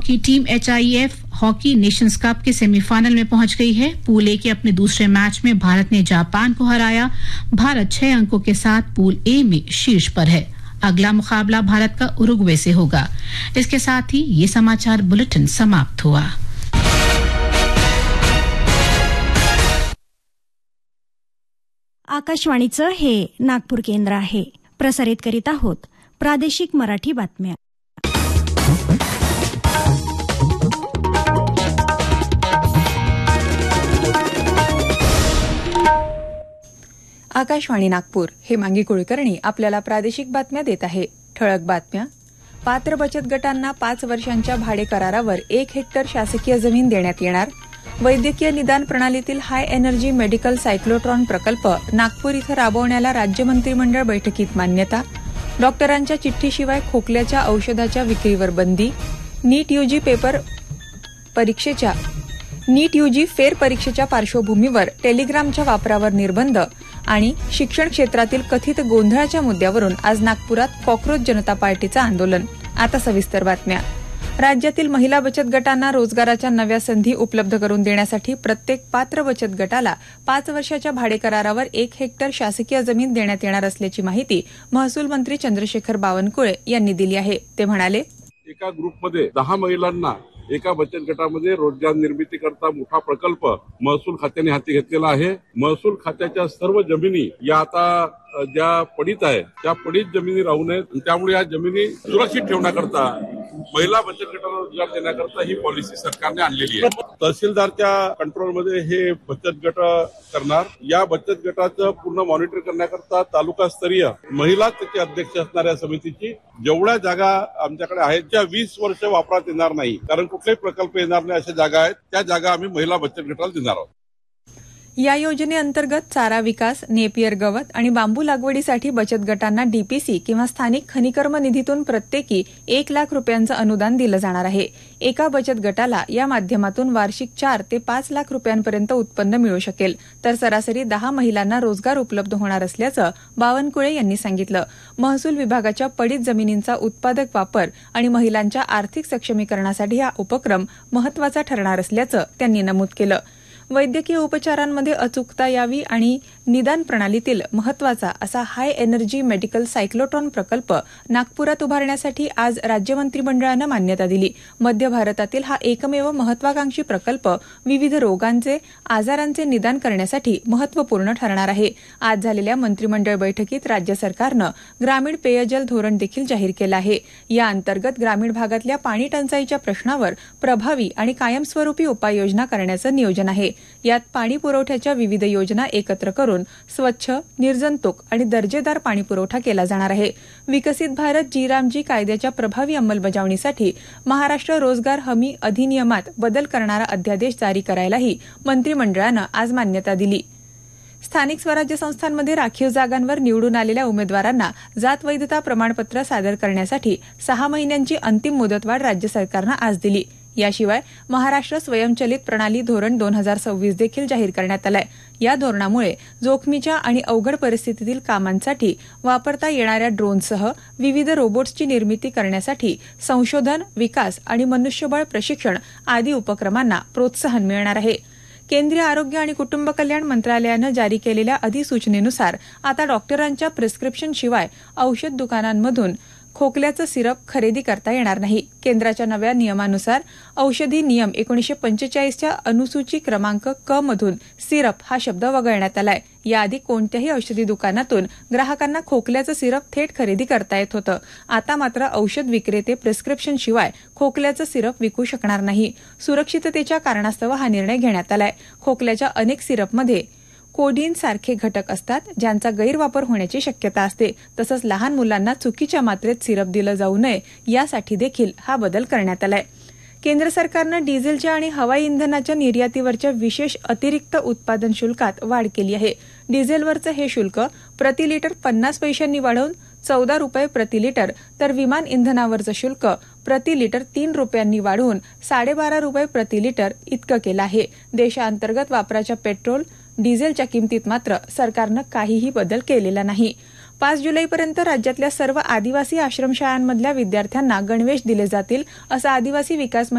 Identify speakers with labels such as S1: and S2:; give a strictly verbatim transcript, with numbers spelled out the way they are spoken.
S1: Hockey team एचआईएफ hockey Nations cup के semifinal में पहुंच गई है। पूल ए के अपने दूसरे मैच में भारत ने जापान को हराया। भारत छह अंकों के साथ पूल ए में शीर्ष पर है। अगला मुकाबला भारत का उरुग्वे से होगा। इसके साथ ही ये समाचार बुलेटिन समाप्त हुआ।
S2: आकाशवाणीचं हे नागपूर केंद्र आहे। प्रसारित करीत आहोत प्रादेशिक मराठी बातम्या।
S3: आकाशवाणी नागपूर हे मांगी कुलकर्णी आपल्याला प्रादेशिक बातम्या देत आहे। ठळक बातम्या। पात्र बचत गटांना पाच वर्षांच्या भाडे करारावर एक हेक्टर शासकीय जमीन देण्यात येणार। वैद्यकीय निदान प्रणालीतील हाय एनर्जी मेडिकल सायक्लोट्रॉन प्रकल्प नागपूर इथं राबवण्याला राज्य मंत्रिमंडळ बैठकीत मान्यता। डॉक्टरांच्या चिठ्ठीशिवाय खोकल्याच्या औषधाच्या विक्रीवर बंदी। नीट यूजी पेपर परीक्षेच्या नीट यूजी फेर परीक्षेच्या पार्श्वभूमीवर टेलिग्रामच्या वापरावर निर्बंध आणि शिक्षण क्षेत्रातील कथित गोंधळाच्या मुद्द्यावरून आज नागपुरात कॉक्रोच जनता पार्टीचं आंदोलन। आता सविस्तर बातम्या। राज्यातील महिला बचत गटांना रोजगाराच्या नव्या संधी उपलब्ध करून देण्यासाठी प्रत्येक पात्र बचत गटाला पाच वर्षाच्या भाडेकरारावर एक हेक्टर शासकीय जमीन देण्यात येणार असल्याची माहिती महसूल मंत्री चंद्रशेखर बावनकुळे यांनी दिली आहे। ते म्हणाले,
S4: एका ग्रुपमध्ये दहा महिलांना एका बचत गटामध्ये रोजगार निर्मिती करता मोठा प्रकल्प महसूल खात्याने हाती घेतलेला आहे। महसूल खात्याच्या सर्व जमिनी या आता ज्या पडीत आहे त्या पडीत जमिनी राहू नयेत। त्यामुळे या जमिनी सुरक्षित ठेवण्याकरता महिला बचत गटाला रोजगार देण्याकरता ही पॉलिसी सरकारने आणलेली आहे। तहसीलदारच्या कंट्रोलमध्ये हे बचत गट करणार। या बचत गटाचं पूर्ण मॉनिटर करण्याकरता तालुकास्तरीय महिला त्याचे अध्यक्ष असणाऱ्या समितीची जेवढ्या जागा आमच्याकडे आहेत त्या वीस वर्ष वापरात येणार नाही, कारण कुठलेही प्रकल्प येणार नाही अशा जागा आहेत, त्या जागा आम्ही महिला बचत गटाला देणार आहोत।
S3: या योजनेअंतर्गत चारा विकास, नेपियर गवत आणि बांबू लागवडीसाठी बचत गटांना डीपीसी किंवा स्थानिक खनिकर्म निधीतून प्रत्येकी एक लाख रुपयांचं अनुदान दिलं जाणार आहे। एका बचत गटाला या माध्यमातून वार्षिक चार ते पाच लाख रुपयांपर्यंत उत्पन्न मिळू शकेल, तर सरासरी दहा महिलांना रोजगार उपलब्ध होणार असल्याचं बावनकुळे यांनी सांगितलं। महसूल विभागाच्या पडीत जमिनींचा उत्पादक वापर आणि महिलांच्या आर्थिक सक्षमीकरणासाठी हा उपक्रम महत्वाचा ठरणार असल्याचं त्यांनी नमूद केलं। वैद्यकीय उपचारांमध्ये अचूकता यावी आणि निदान प्रणालीतील महत्वाचा असा हाय एनर्जी मेडिकल सायक्लोट्रॉन प्रकल्प नागपुरात उभारण्यासाठी आज राज्य मंत्रिमंडळानं मान्यता दिली। मध्य भारतातील हा एकमेव महत्वाकांक्षी प्रकल्प विविध रोगांचे आजारांचे निदान करण्यासाठी महत्वपूर्ण ठरणार आहे। आज झालेल्या मंत्रिमंडळ बैठकीत राज्य सरकारनं ग्रामीण पेयजल धोरण देखील जाहीर केलं आहे। या अंतर्गत ग्रामीण भागातल्या पाणी टंचाईच्या प्रश्नावर प्रभावी आणि कायमस्वरूपी उपाययोजना करण्याचं नियोजन आहे। यात पाणी पुरवठ्याच्या विविध योजना एकत्र करून स्वच्छ, निर्जंतुक आणि दर्जेदार पाणी पुरवठा केला जाणार आहे। विकसित भारत जी रामजी कायद्याच्या प्रभावी अंमलबजावणीसाठी महाराष्ट्र रोजगार हमी अधिनियमात बदल करणारा अध्यादेश जारी करायलाही मंत्रिमंडळानं आज मान्यता दिली। स्थानिक स्वराज्य संस्थांमध्ये राखीव जागांवर निवडून आलेल्या उमेदवारांना जात वैधता प्रमाणपत्र सादर करण्यासाठी सहा महिन्यांची अंतिम मुदतवाढ राज्य सरकारनं आज दिली। याशिवाय महाराष्ट्र स्वयंचलित प्रणाली धोरण दोन हजार सव्वीस देखील जाहीर करण्यात आलंय। या धोरणामुळे जोखमीच्या आणि अवघड परिस्थितीतील कामांसाठी वापरता येणाऱ्या ड्रोनसह विविध रोबोट्सची निर्मिती करण्यासाठी संशोधन, विकास आणि मनुष्यबळ प्रशिक्षण आदी उपक्रमांना प्रोत्साहन मिळणार आहे। केंद्रीय आरोग्य आणि कुटुंब कल्याण मंत्रालयानं जारी केलेल्या अधिसूचनेनुसार आता डॉक्टरांच्या प्रिस्क्रिप्शन शिवाय औषध दुकानांमधून खोकल्याचं सिरप खरेदी करता येणार नाही। केंद्राच्या नव्या नियमानुसार औषधी नियम एकोणीसशे पंचेचाळीसच्या अनुसूची क्रमांक क मधून सिरप हा शब्द वगळण्यात आलाय। याआधी कोणत्याही औषधी दुकानातून ग्राहकांना खोकल्याचं सिरप थेट खरेदी करता येत होतं। आता मात्र औषध विक्रेते प्रिस्क्रिप्शन शिवाय खोकल्याचं सिरप विकू शकणार नाही। सुरक्षिततेच्या कारणास्तव हा निर्णय घेण्यात आलाय। खोकल्याच्या अनेक सिरपमध्ये कोडीन सारखे घटक असतात, ज्यांचा गैरवापर होण्याची शक्यता असते। तसंच लहान मुलांना चुकीच्या मात्रेत सिरप दिलं जाऊ नये यासाठी देखील हा बदल करण्यात आलाय। केंद्र सरकारनं डिझेलच्या आणि हवाई इंधनाच्या निर्यातीवरच्या विशेष अतिरिक्त उत्पादन शुल्कात वाढ केली आहे। डिझेलवरचं हे शुल्क प्रति लिटर पन्नास पैशांनी वाढवून चौदा रुपये प्रति लिटर, तर विमान इंधनावरचं शुल्क प्रति लिटर तीन रुपयांनी वाढवून साडेबारा रुपये प्रति लिटर इतकं केलं आहे। देशांतर्गत वापराच्या पेट्रोल, डिझेलच्या किमतीत मात्र सरकारनं काहीही बदल केलेला नाही। पाच जुलैपर्यंत राज्यातल्या सर्व आदिवासी आश्रमशाळांमधल्या विद्यार्थ्यांना गणवेश दिले जातील, असं आदिवासी विकास